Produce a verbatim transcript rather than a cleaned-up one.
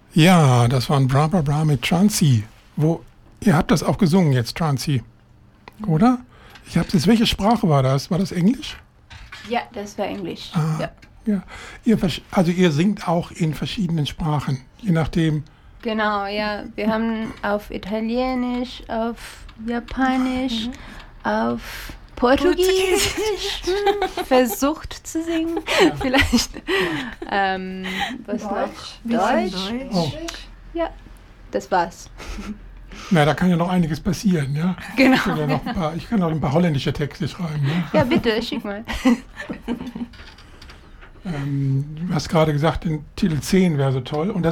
Ja, das war ein Bra Bra Bra mit Trancy. Wo, ihr habt das auch gesungen jetzt, Trancy, oder? Ich habe das. Welche Sprache war das? War das Englisch? Ja, das war Englisch. Ah, Ja. ja. Ihr, also ihr singt auch in verschiedenen Sprachen, je nachdem. Genau, ja. Wir haben auf Italienisch, auf Japanisch, mhm. auf Portugiesisch versucht zu singen. Ja. Vielleicht. Ähm, was Deutsch. noch? Deutsch. Deutsch. Oh. Ja, das war's. Na, da kann ja noch einiges passieren, ja? Genau. Ich kann, ja noch ein paar, ich kann noch ein paar holländische Texte schreiben. Ne? Ja, bitte, schick mal. ähm, du hast gerade gesagt, den Titel zehn wäre so toll. Und das